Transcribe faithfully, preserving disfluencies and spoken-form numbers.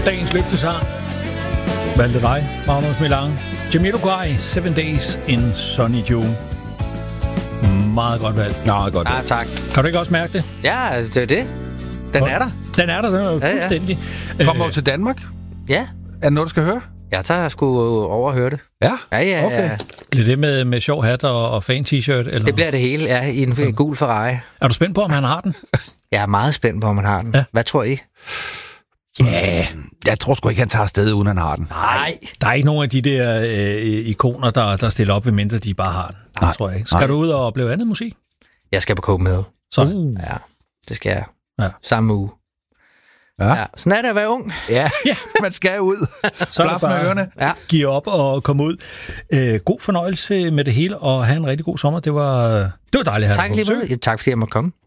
Dagens løftesang. Valgte dig, Magnus Milang. Jamiroquai, Seven Days in Sunny June. Meget godt valg. Meget godt valg. Ah, tak. Kan du ikke også mærke det? Ja, det er det. Den er der. Den er der, den er jo Ja, ja. fuldstændig. Kommer du til Danmark? Ja. Er det noget, du skal høre? Jeg tager sgu over at høre det. Ja? Ja, ja, Okay. ja. Bliver det med, med sjov hat og, og fan-t-shirt? Eller? Det bliver det hele, ja, i en, en gul Ferrari. Er du spændt på, om han har den? Jeg er meget spændt på, om han har den. Ja. Hvad tror I? Ja, yeah. Jeg tror sgu ikke, han tager afsted, uden han har den. Nej. Der er ikke nogen af de der øh, ikoner, der, der stiller op, ved mindre de bare har den. Nej, det tror jeg ikke. Skal nej. du ud og opleve andet musik? Jeg skal på Copenhagen. Så. Uh. Ja, det skal jeg. Ja. Samme uge. Ja. Ja. Sådan er det at være ung. Ja, man skal ud. Så er Blaf det med bare ørerne. Ja. give op og komme ud. Øh, god fornøjelse med det hele, og have en rigtig god sommer. Det var, det var dejligt at have Tak dig på lige besøg. meget. Tak fordi jeg måtte komme.